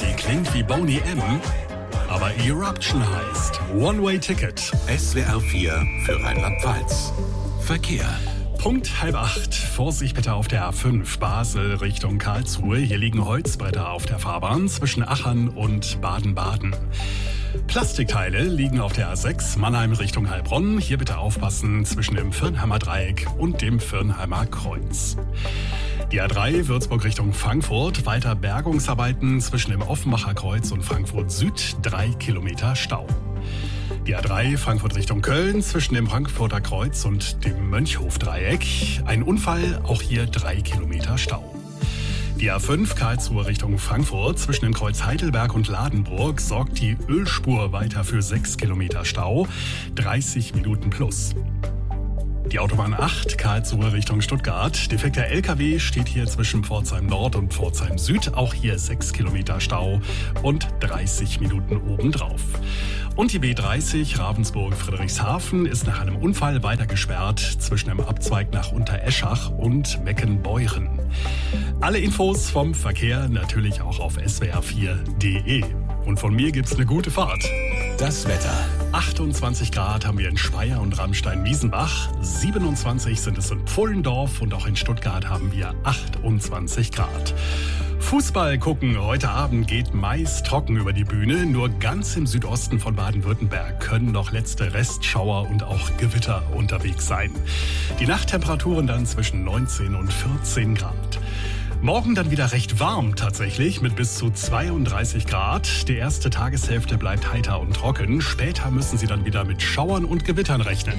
Die klingt wie Boney M., aber Eruption heißt One-Way-Ticket. SWR 4 für Rheinland-Pfalz. Verkehr. Punkt 7:30. Vorsicht bitte auf der A5 Basel Richtung Karlsruhe. Hier liegen Holzbretter auf der Fahrbahn zwischen Achern und Baden-Baden. Plastikteile liegen auf der A6 Mannheim Richtung Heilbronn. Hier bitte aufpassen zwischen dem Firnheimer Dreieck und dem Firnheimer Kreuz. Die A3 Würzburg Richtung Frankfurt. Weiter Bergungsarbeiten zwischen dem Offenbacher Kreuz und Frankfurt Süd. 3 Kilometer Stau. Die A3 Frankfurt Richtung Köln zwischen dem Frankfurter Kreuz und dem Mönchhof-Dreieck. Ein Unfall, auch hier 3 Kilometer Stau. Die A5 Karlsruhe Richtung Frankfurt zwischen dem Kreuz Heidelberg und Ladenburg sorgt die Ölspur weiter für 6 Kilometer Stau, 30 Minuten plus. Die Autobahn 8 Karlsruhe Richtung Stuttgart. Defekter LKW steht hier zwischen Pforzheim Nord und Pforzheim Süd. Auch hier 6 Kilometer Stau und 30 Minuten obendrauf. Und die B30 Ravensburg-Friedrichshafen ist nach einem Unfall weiter gesperrt zwischen dem Abzweig nach Untereschach und Meckenbeuren. Alle Infos vom Verkehr natürlich auch auf swr4.de. Und von mir gibt's eine gute Fahrt. Das Wetter. 28 Grad haben wir in Speyer und Ramstein-Wiesenbach, 27 sind es in Pfullendorf und auch in Stuttgart haben wir 28 Grad. Fußball gucken heute Abend geht meist trocken über die Bühne. Nur ganz im Südosten von Baden-Württemberg können noch letzte Restschauer und auch Gewitter unterwegs sein. Die Nachttemperaturen dann zwischen 19 und 14 Grad. Morgen dann wieder recht warm tatsächlich mit bis zu 32 Grad. Die erste Tageshälfte bleibt heiter und trocken. Später müssen Sie dann wieder mit Schauern und Gewittern rechnen.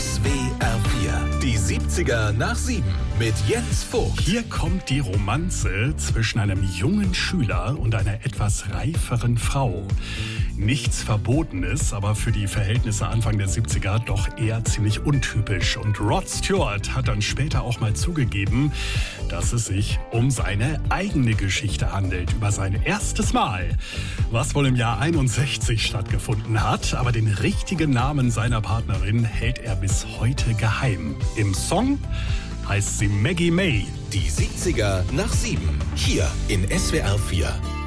SWR 4, die 70er nach 7 mit Jens Vogt. Hier kommt die Romanze zwischen einem jungen Schüler und einer etwas reiferen Frau. Nichts Verbotenes, aber für die Verhältnisse Anfang der 70er doch eher ziemlich untypisch. Und Rod Stewart hat dann später auch mal zugegeben, dass es sich um seine eigene Geschichte handelt, über sein erstes Mal, was wohl im Jahr 61 stattgefunden hat. Aber den richtigen Namen seiner Partnerin hält er bis heute geheim. Im Song heißt sie Maggie May. Die 70er nach 7, hier in SWR 4.